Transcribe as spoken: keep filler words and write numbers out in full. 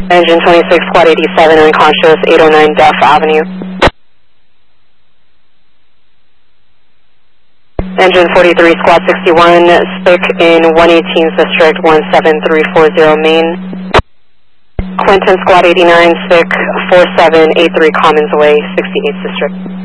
Engine twenty-six, Squad eighty-seven, unconscious, eight oh nine Duff Avenue. Engine forty-three, Squad sixty-one, stick in one eighteenth District, one seven three four zero Main. Quentin, Squad eighty-nine, stick four seven eight three Commons Way, sixty-eighth District.